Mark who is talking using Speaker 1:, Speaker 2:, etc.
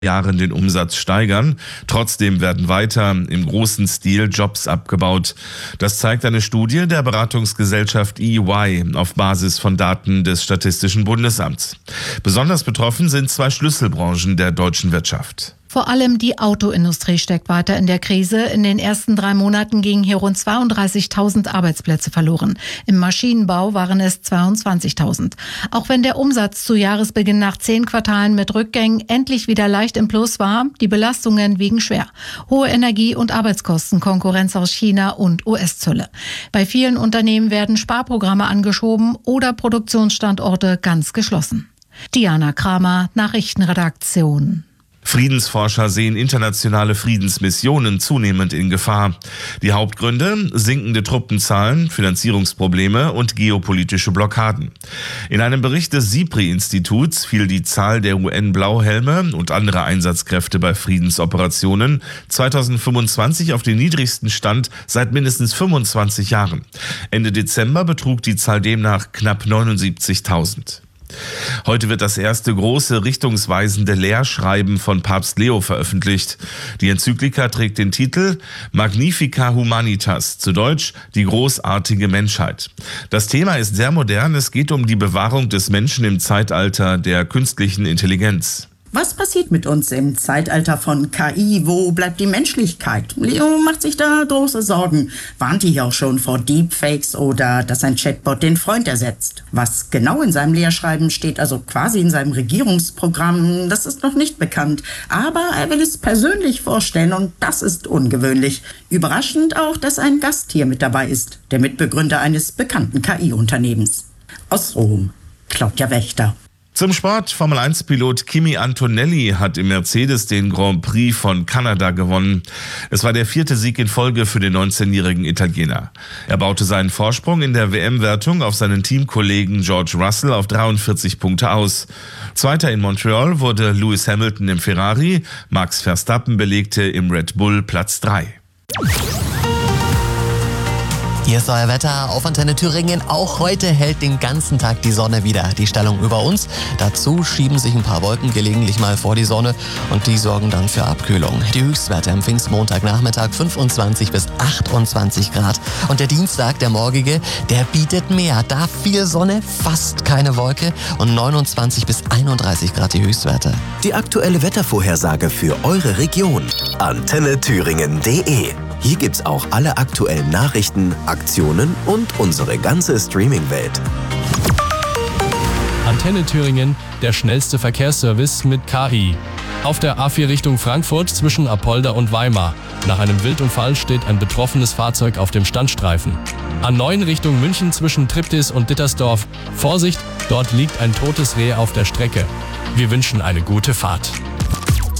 Speaker 1: Jahren den Umsatz steigern. Trotzdem werden weiter im großen Stil Jobs abgebaut. Das zeigt eine Studie der Beratungsgesellschaft EY auf Basis von Daten des Statistischen Bundesamts. Besonders betroffen sind zwei Schlüsselbranchen der deutschen Wirtschaft.
Speaker 2: Vor allem die Autoindustrie steckt weiter in der Krise. In den ersten 3 Monaten gingen hier rund 32.000 Arbeitsplätze verloren. Im Maschinenbau waren es 22.000. Auch wenn der Umsatz zu Jahresbeginn nach 10 Quartalen mit Rückgängen endlich wieder leicht im Plus war, die Belastungen wiegen schwer. Hohe Energie- und Arbeitskosten, Konkurrenz aus China und US-Zölle. Bei vielen Unternehmen werden Sparprogramme angeschoben oder Produktionsstandorte ganz geschlossen. Diana Kramer, Nachrichtenredaktion.
Speaker 1: Friedensforscher sehen internationale Friedensmissionen zunehmend in Gefahr. Die Hauptgründe: sinkende Truppenzahlen, Finanzierungsprobleme und geopolitische Blockaden. In einem Bericht des SIPRI-Instituts fiel die Zahl der UN-Blauhelme und anderer Einsatzkräfte bei Friedensoperationen 2025 auf den niedrigsten Stand seit mindestens 25 Jahren. Ende Dezember betrug die Zahl demnach knapp 79.000. Heute wird das erste große richtungsweisende Lehrschreiben von Papst Leo veröffentlicht. Die Enzyklika trägt den Titel Magnifica Humanitas, zu Deutsch die großartige Menschheit. Das Thema ist sehr modern, es geht um die Bewahrung des Menschen im Zeitalter der künstlichen Intelligenz.
Speaker 3: Was passiert mit uns im Zeitalter von KI? Wo bleibt die Menschlichkeit? Leo macht sich da große Sorgen. Warnt hier auch schon vor Deepfakes oder dass ein Chatbot den Freund ersetzt. Was genau in seinem Lehrschreiben steht, also quasi in seinem Regierungsprogramm, das ist noch nicht bekannt. Aber er will es persönlich vorstellen und das ist ungewöhnlich. Überraschend auch, dass ein Gast hier mit dabei ist, der Mitbegründer eines bekannten KI-Unternehmens. Aus Rom, Claudia Wächter.
Speaker 1: Zum Sport: Formel-1-Pilot Kimi Antonelli hat im Mercedes den Grand Prix von Kanada gewonnen. Es war der 4. Sieg in Folge für den 19-jährigen Italiener. Er baute seinen Vorsprung in der WM-Wertung auf seinen Teamkollegen George Russell auf 43 Punkte aus. Zweiter in Montreal wurde Lewis Hamilton im Ferrari, Max Verstappen belegte im Red Bull Platz 3.
Speaker 4: Hier ist euer Wetter auf Antenne Thüringen. Auch heute hält den ganzen Tag die Sonne wieder die Stellung über uns. Dazu schieben sich ein paar Wolken gelegentlich mal vor die Sonne und die sorgen dann für Abkühlung. Die Höchstwerte am Pfingstmontagnachmittag 25 bis 28 Grad. Und der Dienstag, der morgige, der bietet mehr. Da viel Sonne, fast keine Wolke und 29 bis 31 Grad die Höchstwerte.
Speaker 5: Die aktuelle Wettervorhersage für eure Region. AntenneThüringen.de. Hier gibt's auch alle aktuellen Nachrichten, Aktionen und unsere ganze Streaming-Welt.
Speaker 6: Antenne Thüringen, der schnellste Verkehrsservice mit KI. Auf der A4 Richtung Frankfurt zwischen Apolda und Weimar. Nach einem Wildunfall steht ein betroffenes Fahrzeug auf dem Standstreifen. A9 Richtung München zwischen Triptis und Dittersdorf. Vorsicht, dort liegt ein totes Reh auf der Strecke. Wir wünschen eine gute Fahrt.